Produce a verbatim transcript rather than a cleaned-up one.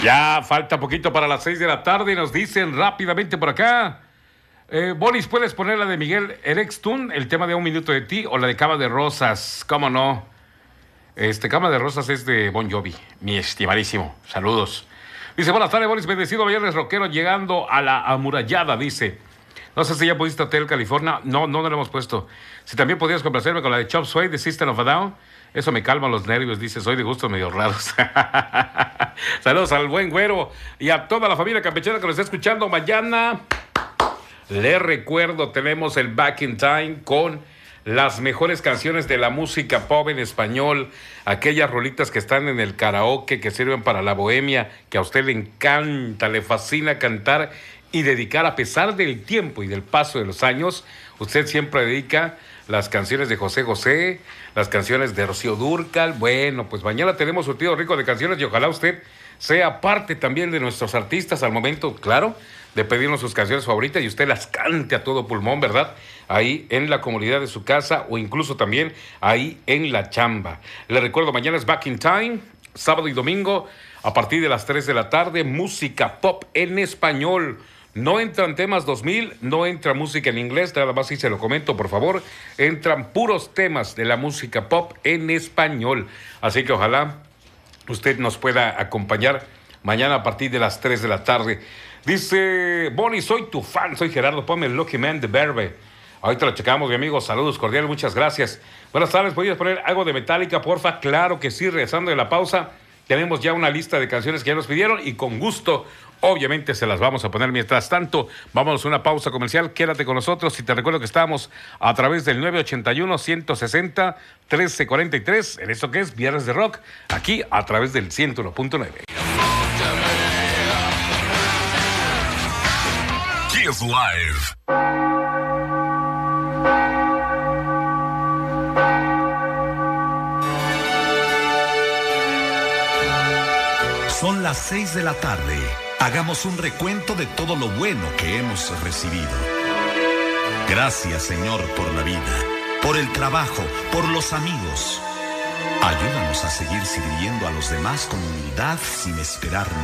Ya falta poquito para las seis de la tarde y nos dicen rápidamente por acá. Eh, Boris, ¿puedes poner la de Miguel Erextun, el tema de Un Minuto de Ti, o la de Cama de Rosas? ¿Cómo no? Este, Cama de Rosas es de Bon Jovi, mi estimadísimo. Saludos. Dice, buenas tardes, Boris, bendecido viernes rockero, llegando a la amurallada, dice. No sé si ya pusiste Hotel California. No, no, no lo hemos puesto. Si también podrías complacerme con la de Chop Suey de System of a Down. Eso me calma los nervios, dice, soy de gustos medio raros. Saludos al buen güero y a toda la familia campechana que nos está escuchando mañana. Les recuerdo, tenemos el Back in Time con las mejores canciones de la música pop en español, aquellas rolitas que están en el karaoke, que sirven para la bohemia, que a usted le encanta, le fascina cantar y dedicar a pesar del tiempo y del paso de los años. Usted siempre dedica las canciones de José José, las canciones de Rocío Dúrcal. Bueno, pues mañana tenemos surtido rico de canciones y ojalá usted sea parte también de nuestros artistas al momento, claro, de pedirnos sus canciones favoritas y usted las cante a todo pulmón, ¿verdad? Ahí en la comunidad de su casa o incluso también ahí en la chamba. Le recuerdo, mañana es Back in Time, sábado y domingo, a partir de las tres de la tarde, música pop en español. No entran temas dos mil, no entra música en inglés, nada más si se lo comento, por favor. Entran puros temas de la música pop en español. Así que ojalá usted nos pueda acompañar mañana a partir de las tres de la tarde. Dice, Bonnie, soy tu fan, soy Gerardo, ponme el Lucky Man de Verbe. Ahorita lo checamos, mi amigo, saludos cordiales, muchas gracias. Buenas tardes, ¿podrías poner algo de Metallica, porfa? Claro que sí, regresando de la pausa. Tenemos ya una lista de canciones que ya nos pidieron y con gusto, obviamente, se las vamos a poner. Mientras tanto, vámonos a una pausa comercial. Quédate con nosotros y te recuerdo que estamos a través del nueve ochenta y uno, ciento sesenta, trece cuarenta y tres en esto que es Viernes de Rock, aquí a través del ciento uno punto nueve. Kiss Live. Son las seis de la tarde. Hagamos un recuento de todo lo bueno que hemos recibido. Gracias, Señor, por la vida, por el trabajo, por los amigos. Ayúdanos a seguir sirviendo a los demás con humildad sin esperar nada.